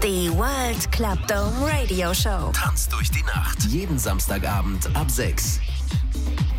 Die World Club Dome Radio Show. Tanzt durch die Nacht. Jeden Samstagabend ab 6.